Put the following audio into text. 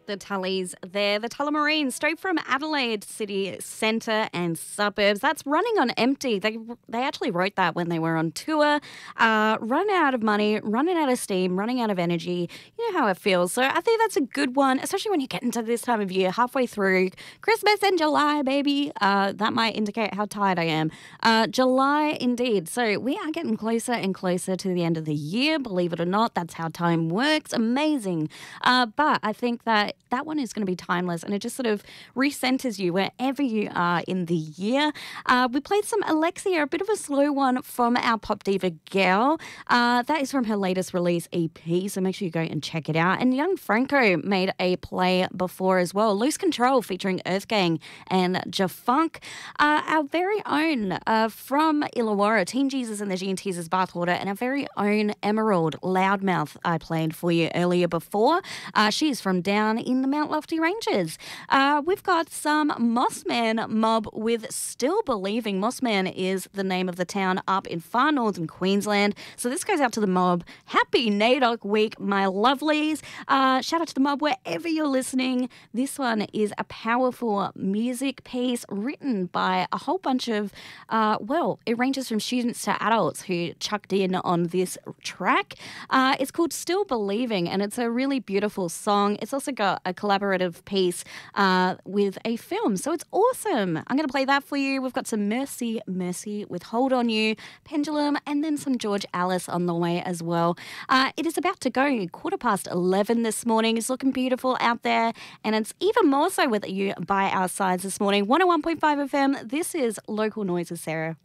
The Tullies there, the Tullamarine, straight from Adelaide city centre and suburbs. That's running on empty. They actually wrote that when they were on tour. Run out of money, running out of steam, running out of energy. You know how it feels. So I think that's a good one, especially when you get into this time of year, halfway through Christmas and July, baby. That might indicate how tired I am. July indeed. So we are getting closer and closer to the end of the year. Believe it or not, that's how time works. Amazing. But I think that one is going to be timeless, and it just sort of recenters you wherever you are in the year. We played some Alexia, a bit of a slow one from our pop diva gal. That is from her latest release EP, so make sure you go and check it out. And Young Franco made a play before as well, Loose Control featuring Earth Gang and Jafunk. Our very own from Illawarra, Teen Jesus and the Gene Teasers Bathwater, and our very own Emerald Loudmouth I played for you earlier before. She's from down in the Mount Lofty Ranges. We've got some Mossman Mob with Still Believing. Mossman is the name of the town up in far northern Queensland. So this goes out to the mob. Happy NAIDOC week, my lovelies. Shout out to the mob wherever you're listening. This one is a powerful music piece written by a whole bunch of, it ranges from students to adults who chucked in on this track. It's called Still Believing, and it's a really beautiful song. It's also got a collaborative piece with a film, so it's awesome. I'm going to play that for you. We've got some Mercy with Hold On You, Pendulum, and then some George Alice on the way as well. It is about to go 11:15 this morning. It's looking beautiful out there, and it's even more so with you by our sides this morning. 101.5 FM. This is Local Noises, Sarah.